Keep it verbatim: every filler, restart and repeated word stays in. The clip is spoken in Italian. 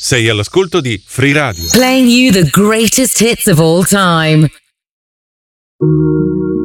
Sei all'ascolto di Free Radio. Playing you the greatest hits of all time.